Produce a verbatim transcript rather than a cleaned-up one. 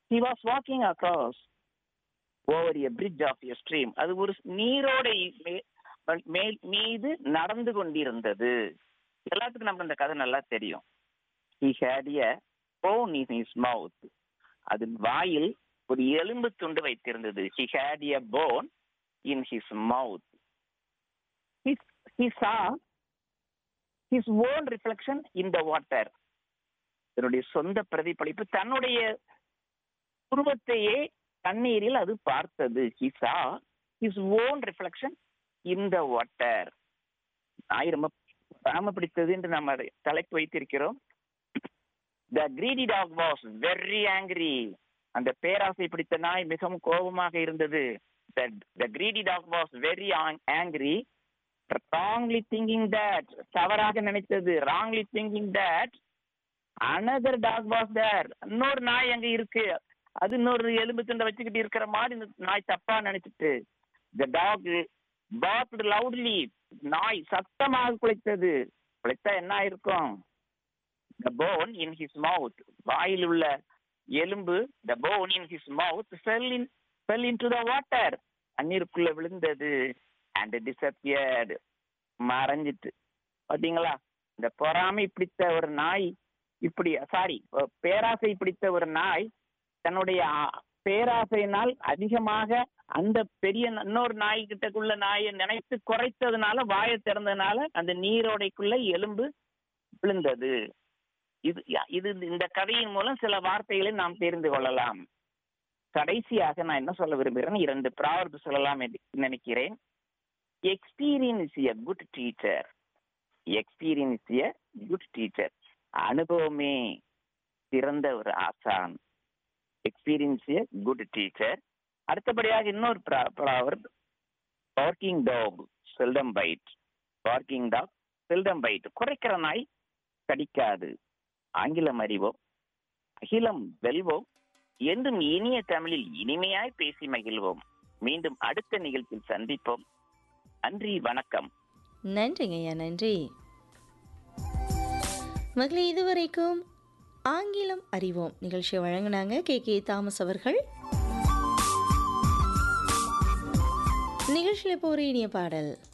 He was walking across over a bridge of a stream. அது ஒரு நீரோடை மே- மேல் மீது நடந்து கொண்டிருந்தது. எல்லாத்துக்கும் நம்ம இந்த கதை நல்லா தெரியும். He had a bone in his mouth. அது வாயில் ஒரு எலும்பு துண்டு வைத்திருந்தது. He had a bone in his mouth. He, he saw his own reflection in the water. தன்னுடைய சொந்த பிரதிபலிப்பு, தன்னுடைய உருவத்தையே தண்ணீரில் அது பார்த்தது. He saw his own reflection in the water. நாய் ரொம்ப தாம பிடித்தது என்று நாம் அதை தலைப்பு வைத்திருக்கிறோம். The greedy dog was very angry. அந்த பேராசை பிடித்த நாய் மிகவும் கோபமாக இருந்தது. The, the greedy dog was very ang- angry, wrongly thinking that, தவறாக நினைத்தது, wrongly thinking that another dog was there. இன்னொரு நாய் அங்க இருக்கு, அது இன்னொரு எலும்பு துண்டை வச்சுக்கிட்டு இருக்கிற மாதிரி இந்த நாய் தப்பா நினைச்சிட்டு. The dog barked loudly. நாய் சத்தமாக குலைத்தது. குலைத்தா என்ன ஆயிருக்கும்? The bone in his mouth, வாயில் உள்ள எலும்பு, the bone in his mouth fell in fell into the water, தண்ணீருக்குள்ள விழுந்தது. and disappeared, மறைஞ்சிட்டு. பாத்தீங்களா, இந்த பொறாமை பிடித்த ஒரு நாய் இப்படி, சாரி பேராசை பிடித்த ஒரு நாய் தன்னுடைய பேராசையினால் அதிகமாக அந்த பெரிய இன்னொரு நாய்கிட்டக்குள்ள நாயை நினைத்து குறைத்ததுனால, வாயை திறந்ததுனால அந்த நீரோடைக்குள்ள எலும்பு விழுந்தது. இது இது இந்த கதையின் மூலம் சில வார்த்தைகளை நாம் தெரிந்து கொள்ளலாம். கடைசியாக நான் என்ன சொல்ல விரும்புகிறேன், இரண்டு ப்ராவர்பு சொல்லலாம் என்று நினைக்கிறேன். Experience is a good teacher. Experience is a good teacher. அனுபவமே சிறந்த ஒரு ஆசான். Experience a good teacher. அடுத்தபடியாக இன்னொரு proverb, parking talk seldom byte. Parking talk seldom byte. குறைக்கிற நாய் கடிக்காது. ஆங்கிலம் அறிவோம், அகிலம் வெல்வோம், என்றும் இனிய தமிழில் இனிமையாய் பேசி மகிழ்வோம். மீண்டும் அடுத்த நிகழ்ச்சியில் சந்திப்போம். நன்றி, வணக்கம். நன்றிங்க ஐயா, நன்றி. மகளே, இதுவரைக்கும் ஆங்கிலம் அறிவோம் நிகழ்ச்சியை வழங்கினாங்க கே கே தாமஸ் அவர்கள். நிகழ்ச்சியில் போற இனிய பாடல்.